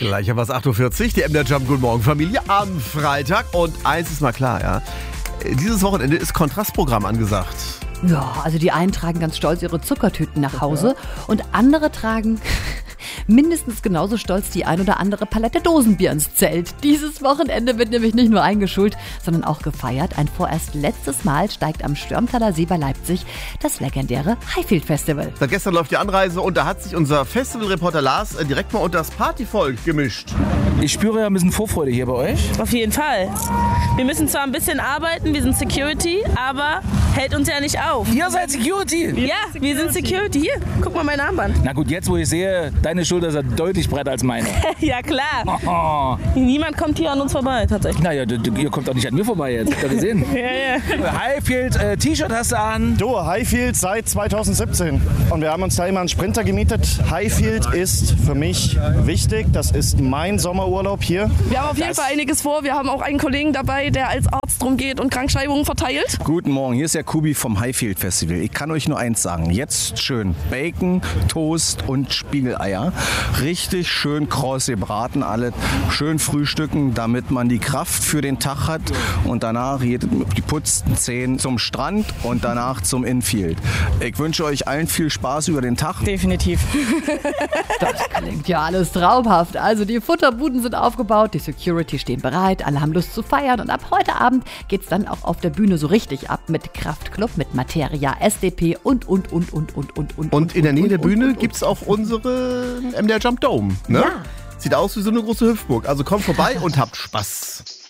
Gleich haben wir es 8.40 Uhr, die MDR Jump Good Morgen Familie am Freitag. Und eins ist mal klar, ja. Dieses Wochenende ist Kontrastprogramm angesagt. Ja, also die einen tragen ganz stolz ihre Zuckertüten nach Hause und andere tragen mindestens genauso stolz die ein oder andere Palette Dosenbier ins Zelt. Dieses Wochenende wird nämlich nicht nur eingeschult, sondern auch gefeiert. Ein vorerst letztes Mal steigt am Stürmtaler See bei Leipzig das legendäre Highfield Festival. Seit gestern läuft die Anreise und da hat sich unser Festivalreporter Lars direkt mal unter das Partyvolk gemischt. Ich spüre ja ein bisschen Vorfreude hier bei euch. Auf jeden Fall. Wir müssen zwar ein bisschen arbeiten, wir sind Security, aber hält uns ja nicht auf. Ihr seid Security? Ja, wir sind Security. Hier, guck mal mein Armband. Na gut, jetzt wo ich sehe, deine Schulter ist ja deutlich breiter als meine. Ja, klar. Oh. Niemand kommt hier an uns vorbei, tatsächlich. Naja, ihr kommt doch nicht an mir vorbei jetzt. Habt ihr gesehen? Ja. Highfield T-Shirt hast du an. Du, Highfield seit 2017 und wir haben uns da immer einen Sprinter gemietet. Highfield ist für mich wichtig, das ist mein Sommerurlaub hier. Wir haben auf jeden Fall einiges vor, wir haben auch einen Kollegen dabei, der als Arzt rumgeht und Krankschreibungen verteilt. Guten Morgen, hier ist der Kubi vom Highfield Festival. Ich kann euch nur eins sagen, jetzt schön Bacon, Toast und Spiegeleier. Richtig schön kross gebraten, alle schön frühstücken, damit man die Kraft für den Tag hat und danach die geputzten Zähne zum Strand und danach zum Infield. Ich wünsche euch allen viel Spaß über den Tag. Definitiv. Das klingt ja alles traumhaft. Also die Futterbuden sind aufgebaut, die Security stehen bereit, alle haben Lust zu feiern und ab heute Abend geht's dann auch auf der Bühne so richtig ab mit Kraftklub, mit Materia, SDP und. Und in der Nähe der Bühne gibt's auch unsere MDR Jump Dome. Ne? Ja. Sieht aus wie so eine große Hüpfburg. Also kommt vorbei und habt Spaß.